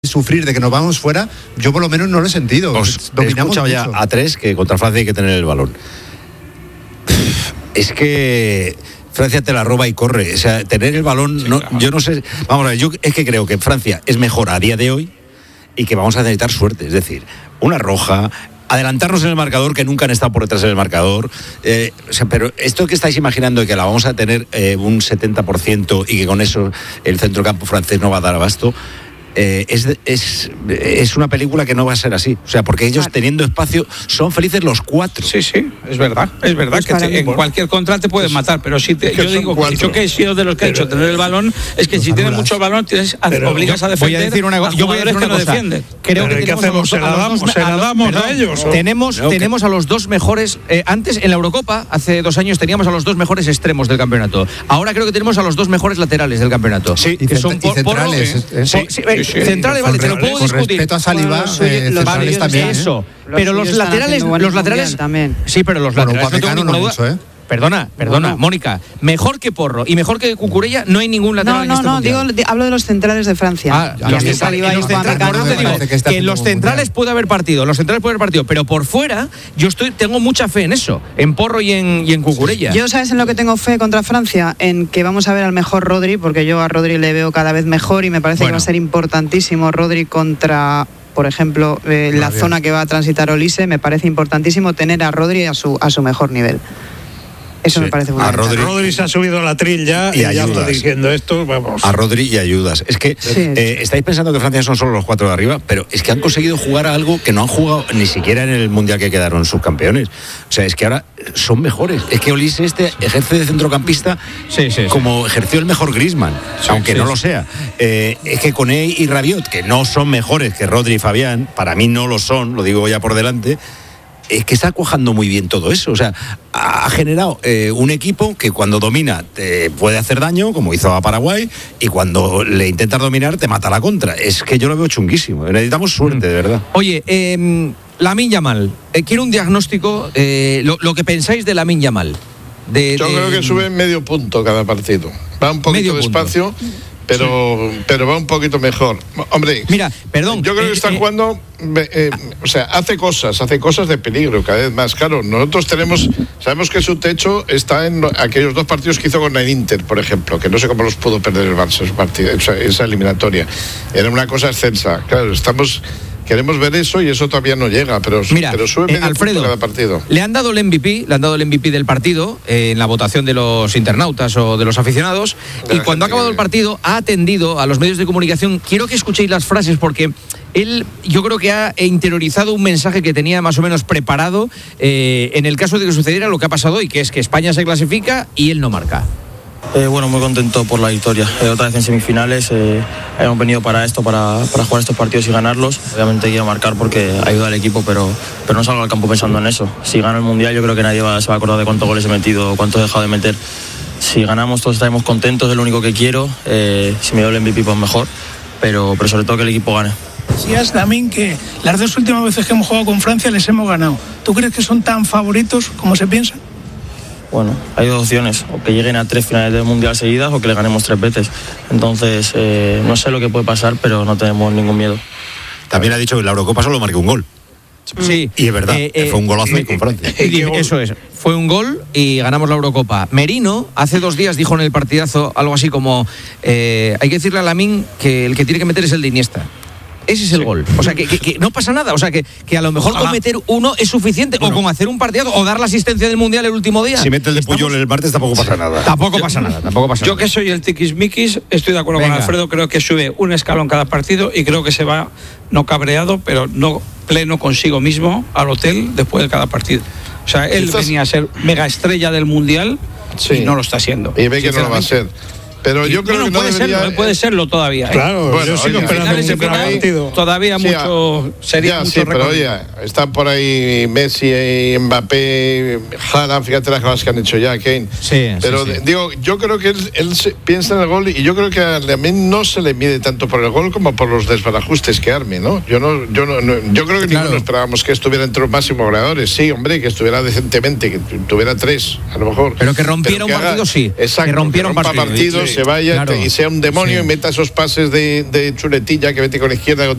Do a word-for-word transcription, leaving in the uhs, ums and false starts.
sufrir de que nos vamos fuera, yo por lo menos no lo he sentido. Os he escuchado ya a tres que contra Francia hay que tener el balón. Es que Francia te la roba y corre. O sea, tener el balón, sí, no, claro. Yo no sé. Vamos a ver, yo es que creo que Francia es mejor a día de hoy y que vamos a necesitar suerte. Es decir, una roja, adelantarnos en el marcador, que nunca han estado por detrás del marcador. Eh, o sea, pero esto que estáis imaginando de que la vamos a tener eh, un setenta por ciento y que con eso el centrocampo francés no va a dar abasto. Eh, es, es, es una película que no va a ser así, o sea, porque ellos teniendo espacio son felices los cuatro. Sí, sí, es verdad, es verdad pues que te, en cualquier contra te pueden matar, pero si te, yo digo que yo que he sido de los que he hecho tener el balón, es que si tienes mucho balón tienes pero obligas a defender. Voy a decir una, yo voy a decir una cosa. Defienden. Creo pero que ¿qué hacemos? Se la damos, se la damos a ellos. Tenemos, no, tenemos a los dos mejores. Eh, antes en la Eurocopa hace dos años teníamos a los dos mejores extremos del campeonato. Ahora creo que tenemos a los dos mejores laterales del campeonato. Sí, que son centrales. Centrales, vale. Te lo puedo con discutir. Respeto a Saliba, los, eh, los centrales también. Eso. Los pero los laterales, los laterales también. Sí, pero los bueno, laterales. No tengo ninguna duda. Mucho, ¿eh? Perdona, perdona, bueno. Mónica. Mejor que Porro y mejor que Cucurella no hay ningún lateral no, no, en este no, mundial. digo, hablo de los centrales de Francia. Ah, los, los, central, en los centrales, te digo, que, que en los centrales puede haber partido, los centrales puede haber partido, pero por fuera yo estoy tengo mucha fe en eso, en Porro y en, y en Cucurella. Yo, ¿sabes en lo que tengo fe contra Francia? En que vamos a ver al mejor Rodri, porque yo a Rodri le veo cada vez mejor y me parece bueno. que va a ser importantísimo Rodri contra... Por ejemplo, eh, la bien. zona que va a transitar Olise, me parece importantísimo tener a Rodri a su, a su mejor nivel. Eso sí. me parece fundamental. A Rodri, Rodri se ha subido a la tril ya y, y ya está diciendo esto, vamos. A Rodri y ayudas. Es que sí. eh, estáis pensando que Francia son solo los cuatro de arriba, pero es que han conseguido jugar a algo que no han jugado ni siquiera en el Mundial que quedaron subcampeones. O sea, es que ahora son mejores. Es que Olise este ejerce de centrocampista sí, sí, como sí. ejerció el mejor Griezmann, sí, aunque sí, no sí. lo sea. Eh, es que Koné y Rabiot, que no son mejores que Rodri y Fabián, para mí no lo son, lo digo ya por delante. Es que está cuajando muy bien todo eso. O sea, ha generado eh, un equipo que cuando domina te puede hacer daño, como hizo a Paraguay, y cuando le intentas dominar te mata la contra. Es que yo lo veo chunguísimo. Necesitamos suerte, de verdad. Oye, eh, Lamine Yamal, eh, quiero un diagnóstico, eh, lo, lo que pensáis de Lamine Yamal. De, yo de, creo que sube medio punto cada partido. Va un poquito despacio. Pero, sí. pero va un poquito mejor. Hombre, mira, perdón. Yo creo que está eh, jugando, eh, o sea, hace cosas, hace cosas de peligro cada vez más. Claro, nosotros tenemos, sabemos que su techo está en aquellos dos partidos que hizo con el Inter, por ejemplo, que no sé cómo los pudo perder el Barça, ese partido, esa, esa eliminatoria. Era una cosa excelsa. Claro, estamos... Queremos ver eso y eso todavía no llega, pero, Mira, pero sube medio eh, Alfredo, punto cada partido. Le han dado el M V P, le han dado el M V P del partido eh, en la votación de los internautas o de los aficionados de y cuando ha acabado que... el partido ha atendido a los medios de comunicación. Quiero que escuchéis las frases porque él yo creo que ha interiorizado un mensaje que tenía más o menos preparado eh, en el caso de que sucediera lo que ha pasado hoy, que es que España se clasifica y él no marca. Eh, bueno, muy contento por la victoria. Eh, otra vez en semifinales, eh, hemos venido para esto, para, para jugar estos partidos y ganarlos. Obviamente quiero marcar porque ayuda al equipo, pero, pero no salgo al campo pensando en eso. Si gano el Mundial yo creo que nadie va, se va a acordar de cuántos goles he metido, cuántos he dejado de meter. Si ganamos todos estaremos contentos, es lo único que quiero. Eh, si me doy el M V P pues mejor, pero, pero sobre todo que el equipo gane. Decías también que las dos últimas veces que hemos jugado con Francia les hemos ganado. ¿Tú crees que son tan favoritos como se piensa? Bueno, hay dos opciones, o que lleguen a tres finales del Mundial seguidas o que le ganemos tres veces. Entonces, eh, no sé lo que puede pasar, pero no tenemos ningún miedo. También ha dicho que en la Eurocopa solo marcó un gol. Sí. Y es verdad, eh, eh, fue un golazo eh, con Francia. Eh, eso es, fue un gol y ganamos la Eurocopa. Merino, hace dos días dijo en el partidazo algo así como, eh, hay que decirle a Lamine que el que tiene que meter es el de Iniesta. Ese es el sí. gol. O sea, que, que, que no pasa nada. O sea, que, que a lo mejor Ojalá. con meter uno es suficiente. Bueno. O con hacer un partido o dar la asistencia del Mundial el último día. Si mete el de Puyol el martes tampoco pasa nada. Tampoco yo, pasa nada. Tampoco pasa yo nada. que soy el tiquismiquis, estoy de acuerdo Venga. con Alfredo. Creo que sube un escalón cada partido y creo que se va, no cabreado, pero no pleno consigo mismo al hotel después de cada partido. O sea, él Quizás... venía a ser mega estrella del Mundial sí. y no lo está haciendo. Y ve que no lo va a ser. Pero yo creo bueno, que no puede debería... serlo, puede serlo todavía. ¿eh? Claro, bueno, yo sigo oye, esperando un gran partido. Todavía sí, mucho sería ya, mucho sí, pero oye, están por ahí Messi, Mbappé, Haaland, fíjate las cosas que han hecho ya, Kane. Sí, pero sí, sí. digo, yo creo que él, él piensa en el gol y yo creo que a Lamine no se le mide tanto por el gol como por los desbarajustes que arme, ¿no? Yo no, yo no, no yo creo que claro. ninguno esperábamos que estuviera entre los máximos goleadores. Sí, hombre, que estuviera decentemente, que tuviera tres, a lo mejor. Pero que rompiera un partido, sí. Exacto, que rompiera un partido. partidos, Sí. se vaya claro. y sea un demonio sí. y meta esos pases de, de chuletilla que vete con la izquierda